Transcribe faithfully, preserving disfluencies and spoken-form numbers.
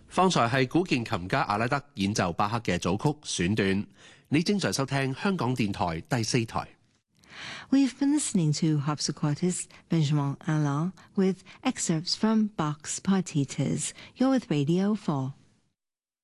方才係古鍵琴家阿拉德演奏巴赫嘅組曲選段，你正在收聽香港電台第四台。 We've been listening to harpsichordist Benjamin Allard with excerpts from Bach's Partitas. You're with Radio four.